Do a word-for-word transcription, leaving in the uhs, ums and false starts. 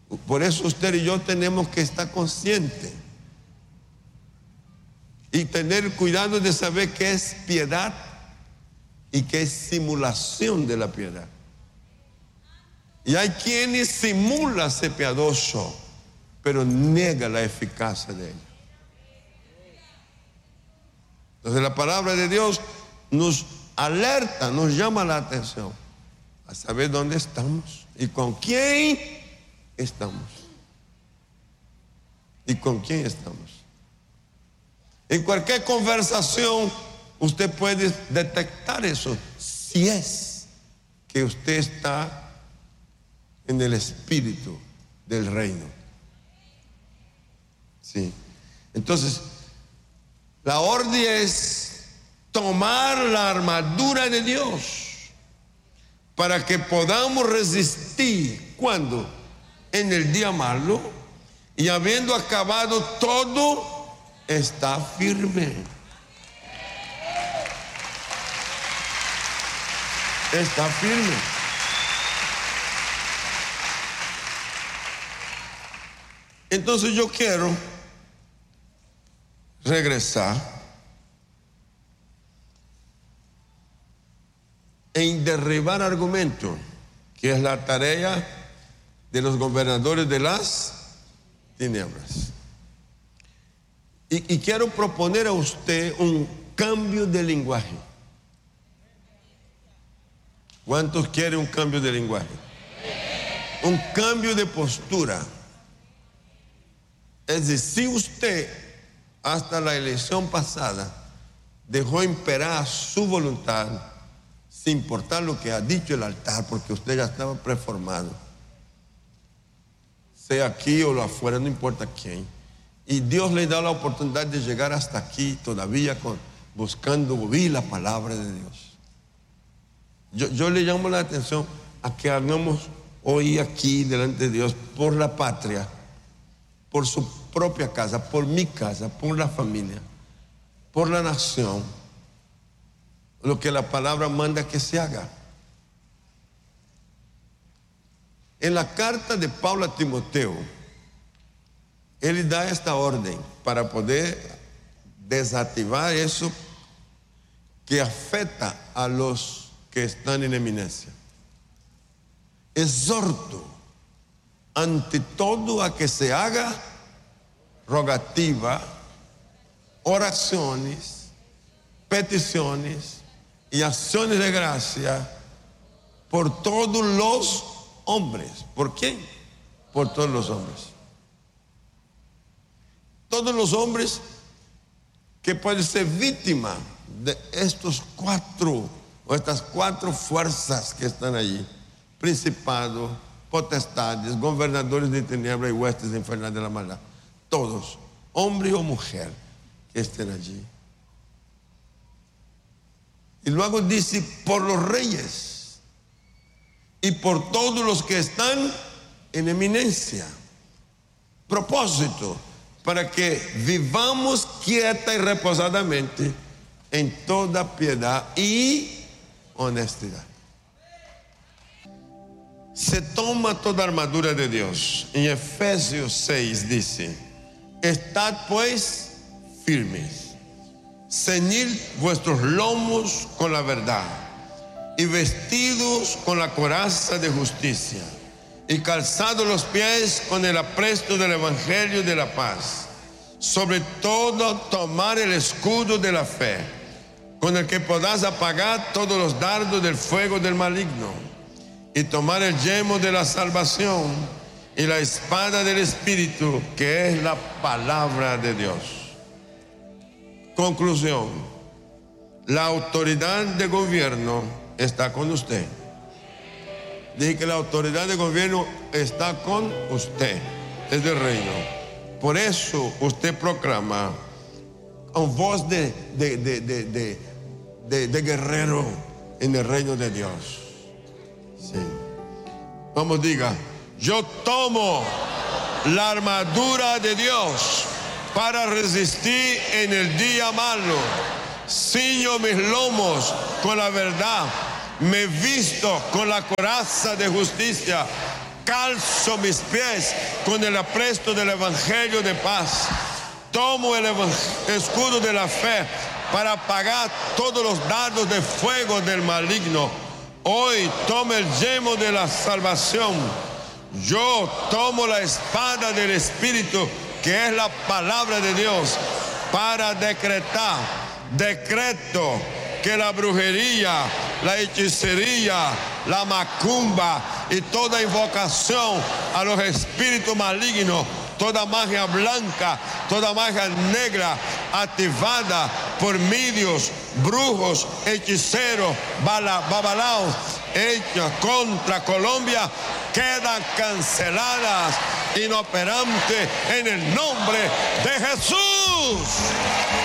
Por eso usted y yo tenemos que estar conscientes y tener cuidado de saber qué es piedad y qué es simulación de la piedad. Y hay quienes simulan ser piadoso, pero niega la eficacia de ella. Entonces la palabra de Dios nos alerta, nos llama la atención a saber dónde estamos y con quién estamos. ¿Y con quién estamos? En cualquier conversación usted puede detectar eso, si es que usted está en el espíritu del reino. Sí. Entonces, la orden es tomar la armadura de Dios para que podamos resistir. ¿Cuándo? En el día malo, y habiendo acabado todo, está firme. Está firme. Entonces yo quiero regresar en derribar argumentos, que es la tarea de los gobernadores de las tinieblas. Y, y quiero proponer a usted un cambio de lenguaje. ¿Cuántos quieren un cambio de lenguaje? Un cambio de postura. Es decir, si usted hasta la elección pasada dejó imperar su voluntad, sin importar lo que ha dicho el altar, porque usted ya estaba preformado, sea aquí o afuera, no importa quién, y Dios le da la oportunidad de llegar hasta aquí todavía con, buscando oír la palabra de Dios. Yo, yo le llamo la atención a que hagamos hoy aquí delante de Dios por la patria, por su propia casa, por mi casa, por la familia, por la nación, lo que la palabra manda que se haga. En la carta de Pablo a Timoteo, él da esta orden para poder desactivar eso que afecta a los que están en eminencia. Exhorto ante todo a que se haga rogativa, oraciones, peticiones y acciones de gracia por todos los hombres. ¿Por quién? Por todos los hombres. Todos los hombres que pueden ser víctimas de estos cuatro o estas cuatro fuerzas que están allí: principados, potestades, gobernadores de tinieblas y huestes infernales de la maldad. Todos, hombre o mujer, que estén allí. Y luego dice: por los reyes y por todos los que están en eminencia. Propósito: para que vivamos quieta y reposadamente en toda piedad y honestidad. Se toma toda armadura de Dios. En Efesios seis dice: estad pues firmes, ceñid vuestros lomos con la verdad y vestidos con la coraza de justicia y calzados los pies con el apresto del evangelio de la paz. Sobre todo tomar el escudo de la fe, con el que podás apagar todos los dardos del fuego del maligno, y tomar el yelmo de la salvación y la espada del Espíritu, que es la palabra de Dios. Conclusión: la autoridad de gobierno está con usted. Dije que la autoridad de gobierno está con usted, es del reino. Por eso usted proclama con voz de, de, de, de, de, de, de guerrero en el reino de Dios. Sí. Vamos, diga: yo tomo la armadura de Dios para resistir en el día malo. Ciño mis lomos con la verdad. Me visto con la coraza de justicia. calzo mis pies con el apresto del Evangelio de paz. Tomo el escudo de la fe para apagar todos los dardos de fuego del maligno. Hoy tomo el yelmo de la salvación. Yo tomo la espada del Espíritu, que es la palabra de Dios, para decretar, decreto que la brujería, la hechicería, la macumba y toda invocación a los espíritus malignos, toda magia blanca, toda magia negra activada por medios, brujos, hechiceros, babalaos, hechas contra Colombia, quedan canceladas, inoperantes en el nombre de Jesús.